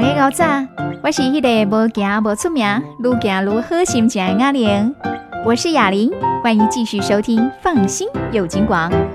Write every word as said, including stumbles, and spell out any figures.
个高早，我是迄个无行无出名，愈行愈好心情的雅玲。我是雅玲，欢迎继续收听《放心有金广》。